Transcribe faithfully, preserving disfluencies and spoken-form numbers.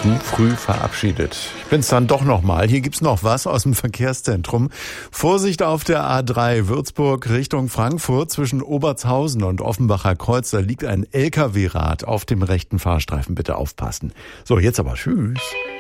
zu früh verabschiedet. Ich bin's dann doch nochmal. Hier gibt's noch was aus dem Verkehrszentrum. Vorsicht auf der A drei Würzburg Richtung Frankfurt zwischen Obertshausen und Offenbacher Kreuz. Da liegt ein L K W-Rad auf dem rechten Fahrstreifen. Bitte aufpassen. So, jetzt aber tschüss.